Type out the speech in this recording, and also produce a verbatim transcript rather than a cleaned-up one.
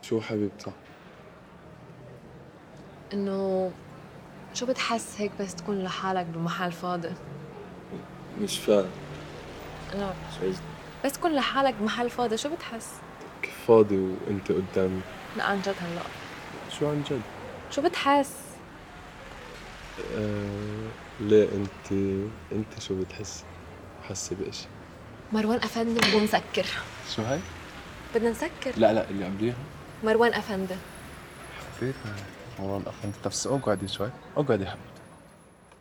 شو حبيبتي؟ إنه شو بتحس هيك بس تكون لحالك بمحل فاضي؟ مش فاهم. لا شو قصدك؟ بس تكون لحالك بمحل فاضي شو بتحس؟ كيف فاضي وانت قدامي؟ لا عن جد هلا شو عن جد؟ شو بتحس؟ آه... ليه انت انت شو بتحس؟ حاسة بإشي؟ مروان أفندي بدنا نسكر. شو هاي؟ بدنا نسكر. لا لا اللي قبليها مروان أفندي. حبيبي. والله الأخ انت بس اقعدي شوي، اقعدي يا حبيبتي.